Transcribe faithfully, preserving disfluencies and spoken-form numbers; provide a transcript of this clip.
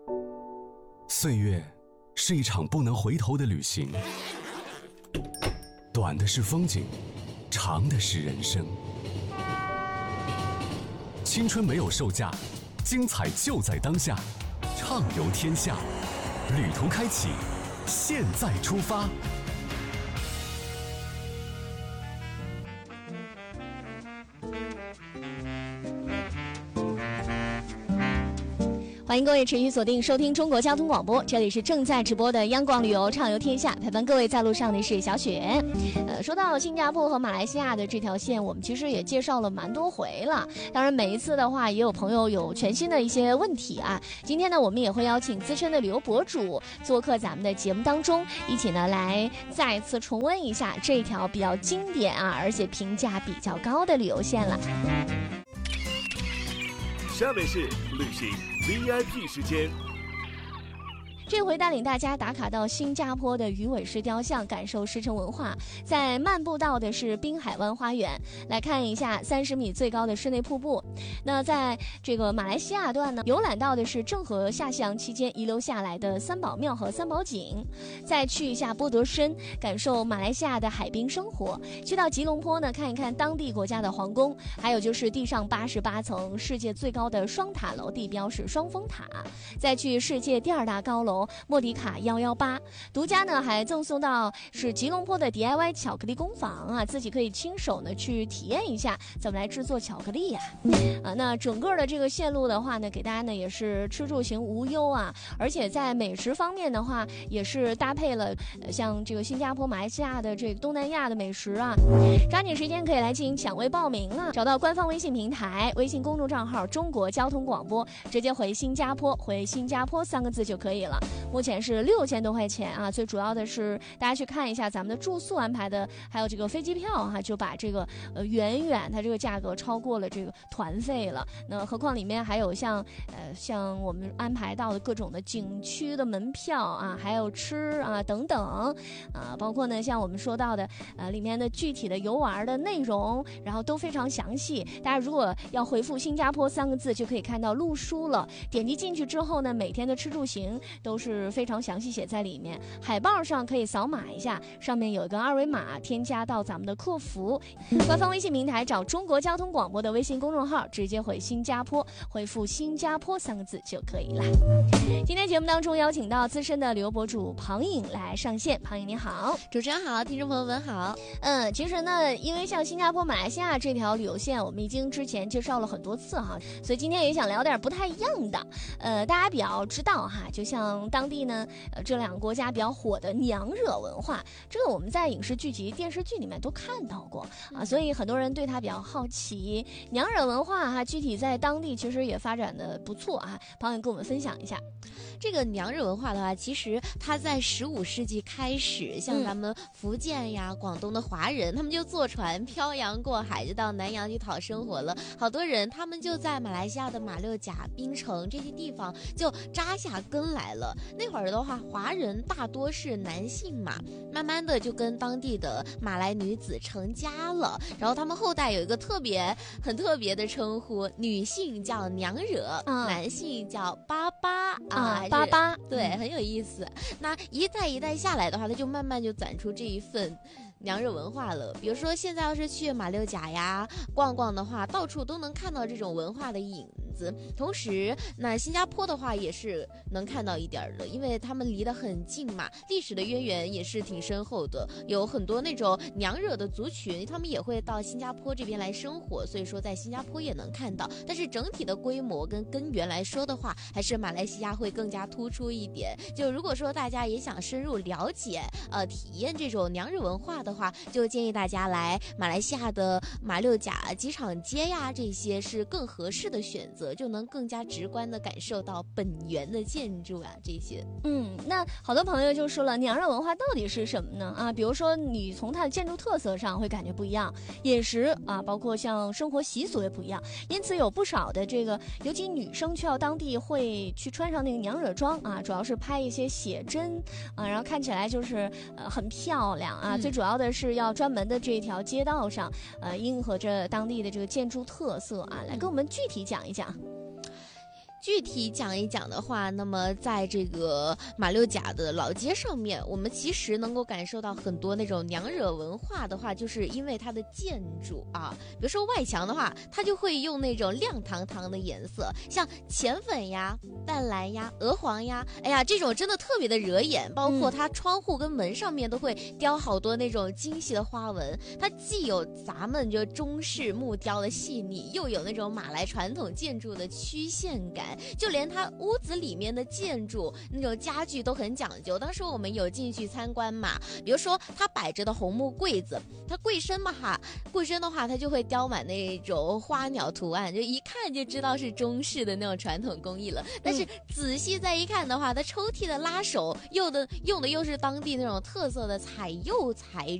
岁月是一场不能回头的旅行，短的是风景，长的是人生。青春没有售价，精彩就在当下，畅游天下，旅途开启，现在出发。 欢迎各位持续锁定收听中国交通广播，这里是正在直播的央广旅游畅游天下，陪伴各位在路上的是小雪。呃，说到新加坡和马来西亚的这条线，我们其实也介绍了蛮多回了。当然，每一次的话，也有朋友有全新的一些问题啊。今天呢，我们也会邀请资深的旅游博主做客咱们的节目当中，一起呢来再次重温一下这条比较经典啊，而且评价比较高的旅游线了。 下面是旅行 V I P 时间。 这回带领大家打卡到新加坡的鱼尾狮雕像，感受狮城文化。在漫步到的是滨海湾花园，来看一下三十米最高的室内瀑布。那在这个马来西亚段呢，游览到的是郑和下降期间遗留下来的三宝庙和三宝井。再去一下波德申，感受马来西亚的海滨生活。去到吉隆坡呢，看一看当地国家的皇宫，还有就是地上八十八层世界最高的双塔楼，地标是双峰塔。再去世界第二大高楼莫迪卡一一八，独家呢还赠送到是吉隆坡的 D I Y 巧克力工坊啊，自己可以亲手呢去体验一下怎么来制作巧克力呀、啊。啊，那整个的这个线路的话呢，给大家呢也是吃住行无忧啊，而且在美食方面的话，也是搭配了、呃、像这个新加坡、马来西亚的这个东南亚的美食啊，抓紧时间可以来进行抢位报名了，找到官方微信平台、微信公众账号中国交通广播，直接回新加坡，回新加坡三个字就可以了。目前是六千多块钱啊，最主要的是大家去看一下咱们的住宿安排的，还有这个飞机票哈、啊，就把这个呃远远它这个价格超过了这个团费了。那何况里面还有像呃像我们安排到的各种的景区的门票啊，还有吃啊等等啊，包括呢像我们说到的呃里面的具体的游玩的内容，然后都非常详细。大家如果要回复新加坡三个字，就可以看到路书了。点击进去之后呢，每天的吃住行都是非常详细写在里面，海报上可以扫码一下，上面有一个二维码，添加到咱们的客服官方微信平台，找中国交通广播的微信公众号，直接回新加坡，回复新加坡三个字就可以了。今天节目当中邀请到资深的旅游博主庞颖来上线。庞颖你好。 主持人好，听众朋友们好。 嗯，其实呢，因为像新加坡、马来西亚这条旅游线，我们已经之前介绍了很多次哈，所以今天也想聊点不太一样的。呃，大家比较知道哈，就像当地呢，呃，这两个国家比较火的娘惹文化，这个我们在影视剧集、电视剧里面都看到过啊，所以很多人对它比较好奇。娘惹文化哈，具体在当地其实也发展的不错啊，庞颖跟我们分享一下。 这个娘惹文化的话，其实它在十五世纪开始，像咱们福建呀、嗯、广东的华人，他们就坐船漂洋过海，就到南洋去讨生活了。好多人他们就在马来西亚的马六甲、槟城这些地方就扎下根来了。那会儿的话，华人大多是男性嘛，慢慢的就跟当地的马来女子成家了。然后他们后代有一个特别很特别的称呼，女性叫娘惹，嗯、男性叫巴巴啊。 嗯巴巴， 对，很有意思。那一代一代下来的话，它就慢慢就攒出这一份娘惹文化了。比如说现在要是去马六甲呀逛逛的话，到处都能看到这种文化的影子。同时那新加坡的话也是能看到一点的，因为他们离得很近嘛，历史的渊源也是挺深厚的，有很多那种娘惹的族群，他们也会到新加坡这边来生活，所以说在新加坡也能看到。但是整体的规模跟根源来说的话，还是马来西亚会更加突出一点。就如果说大家也想深入了解呃体验这种娘惹文化的话，就建议大家来马来西亚的马六甲机场街呀，这些是更合适的选择，就能更加直观的感受到本源的建筑啊这些。 嗯，那好多朋友就说了，娘惹文化到底是什么呢？啊，比如说你从它的建筑特色上会感觉不一样，饮食啊，包括像生活习俗也不一样，因此有不少的这个，尤其女生去到当地会去穿上那个娘惹装啊，主要是拍一些写真啊，然后看起来就是呃很漂亮啊、嗯。最主要的是要专门的这条街道上，呃，应和着当地的这个建筑特色啊，来跟我们具体讲一讲。 具体讲一讲的话，那么在这个马六甲的老街上面，我们其实能够感受到很多那种娘惹文化的话，就是因为它的建筑啊，比如说外墙的话，它就会用那种亮堂堂的颜色，像浅粉呀、淡蓝呀、鹅黄呀，哎呀，这种真的特别的惹眼。包括它窗户跟门上面都会雕好多那种精细的花纹，它既有咱们就中式木雕的细腻，又有那种马来传统建筑的曲线感，就连它屋子里面的建筑那种家具都很讲究。当时我们有进去参观嘛，比如说它摆着的红木柜子，它柜身嘛哈，柜身的话它就会雕满那种花鸟图案，就一看就知道是中式的那种传统工艺了。但是仔细再一看的话，它抽屉的拉手用的用的又是当地那种特色的彩釉材